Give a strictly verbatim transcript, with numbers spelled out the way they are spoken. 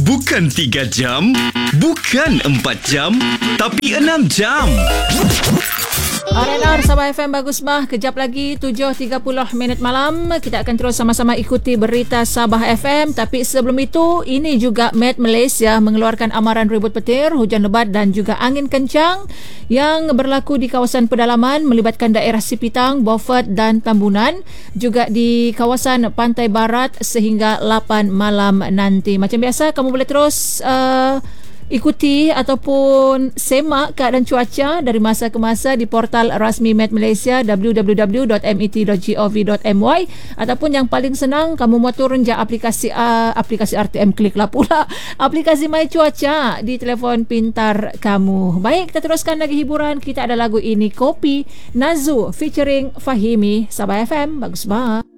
Bukan tiga jam, bukan empat jam, tapi enam jam. R N R Sabah F M Bagus Bah. Kejap lagi tujuh tiga puluh minit malam kita akan terus sama-sama ikuti berita Sabah F M. Tapi sebelum itu, ini juga Met Malaysia mengeluarkan amaran ribut petir, hujan lebat dan juga angin kencang yang berlaku di kawasan pedalaman melibatkan daerah Sipitang, Beaufort dan Tambunan, juga di kawasan Pantai Barat sehingga lapan malam nanti. Macam biasa, kamu boleh terus uh, ikuti ataupun semak keadaan cuaca dari masa ke masa di portal rasmi Met Malaysia w w w dot met dot gov dot my, ataupun yang paling senang, kamu mau turun je aplikasi uh, aplikasi R T M, klik lah pula aplikasi My Cuaca di telefon pintar kamu. Baik, kita teruskan lagi hiburan. Kita ada lagu ini, Kopi Nazu featuring Fahimi. Sabah F M Bagus Bah.